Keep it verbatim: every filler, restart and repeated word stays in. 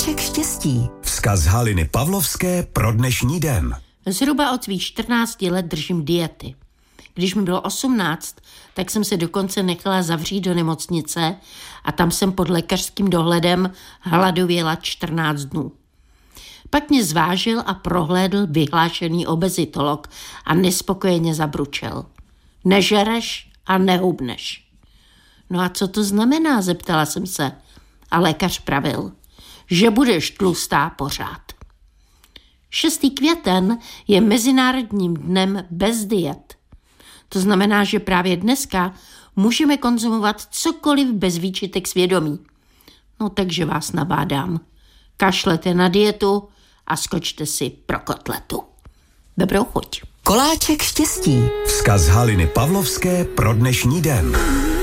Koláček štěstí. Vzkaz Haliny Pavlovské pro dnešní den. Zhruba od svých čtrnácti let držím diety. Když mi bylo osmnáct, tak jsem se dokonce nechala zavřít do nemocnice a tam jsem pod lékařským dohledem hladověla čtrnáct dnů. Pak mě zvážil a prohlédl vyhlášený obezitolog a nespokojeně zabručel. Nežereš a nehubneš. No a co to znamená, zeptala jsem se. A lékař pravil, že budeš tlustá pořád. šestý květen je mezinárodním dnem bez diet. To znamená, že právě dneska můžeme konzumovat cokoliv bez výčitek svědomí. No takže vás nabádám. Kašlete na dietu a skočte si pro kotletu. Dobrou chuť. Koláček štěstí. Vzkaz Haliny Pavlovské pro dnešní den.